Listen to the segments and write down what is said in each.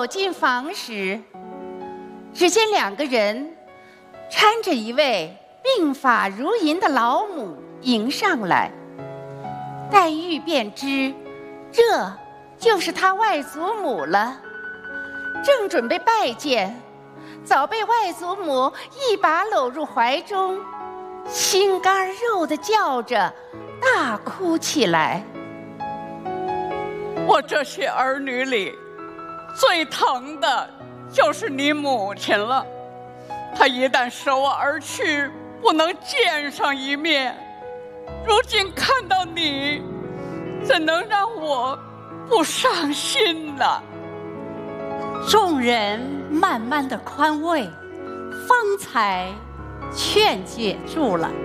走进房时，只见两个人搀着一位鬓发如银的老母迎上来。黛玉便知这就是他外祖母了，正准备拜见，早被外祖母一把搂入怀中，心肝肉地叫着大哭起来。 我这些儿女里最疼的就是你母亲了，她一旦舍我而去，不能见上一面，如今看到你，怎能让我不伤心呢？ 众人慢慢的宽慰，方才劝解住了。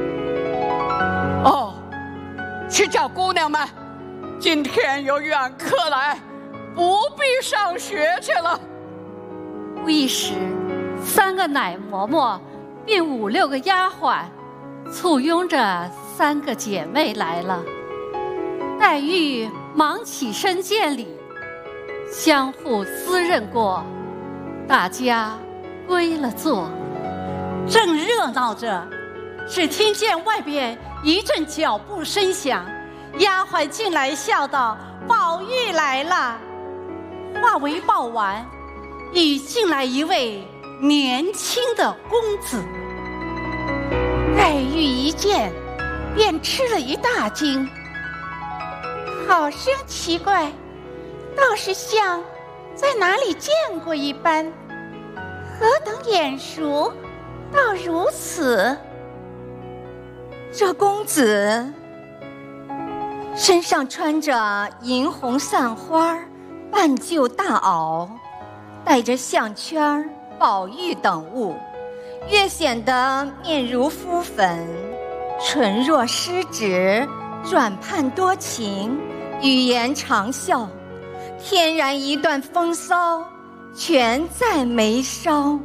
哦，去叫姑娘们，今天有远客来，不必上学去了。 不一时，3个奶嬷嬷并5、6个丫鬟簇拥着3个姐妹来了。黛玉忙起身见礼，相互私认过，大家归了座。正热闹着，只听见外边一阵脚步声响，丫鬟进来笑道：“宝玉来了。”话未报完，已进来一位年轻的公子。 黛玉一见，便吃了一大惊，好生奇怪，倒是像在哪里见过一般，何等眼熟，到如此。 这公子身上穿着银红散花半旧大袄，戴着项圈、宝玉等物，越显得面如敷粉，唇若施脂，转盼多情，语言长笑，天然一段风骚，全在眉梢。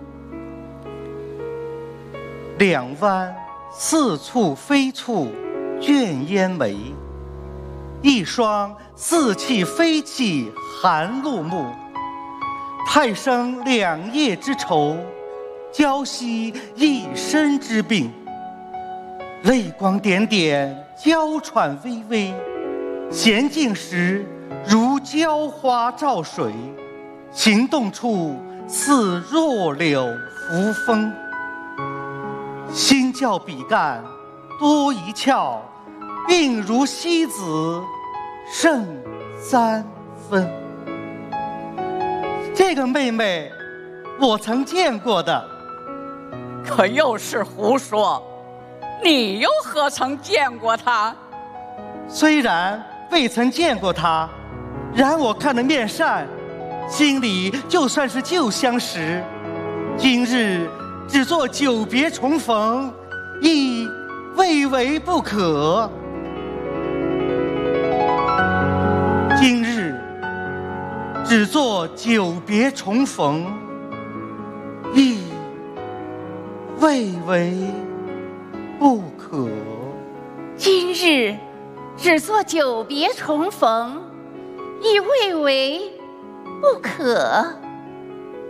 两弯似蹙非蹙卷烟眉，一双似泣非泣含露目，太生2夜之愁，娇惜1身之病。泪光点点，娇喘微微，娴静时如娇花照水，行动处似弱柳扶风。心较比干多一窍，病如西子胜3分。这个妹妹我曾见过的。 可又是胡说，你又何曾见过她？ 虽然未曾见过她，然我看了面善，心里就算是旧相识。今日只做久别重逢，亦未为不可。今日只做久别重逢，亦未为不可。 今日只做久别重逢，亦未为不可。